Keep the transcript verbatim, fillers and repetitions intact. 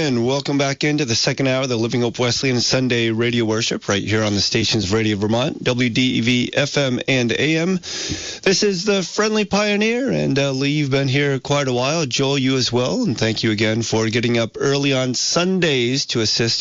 and welcome back into the second hour of the Living Hope Wesleyan Sunday Radio Worship right here on the station's Radio Vermont, W D E V F M and A M. This is the Friendly Pioneer, and uh, Lee, you've been here quite a while. Joel, you as well, and thank you again for getting up early on Sundays to assist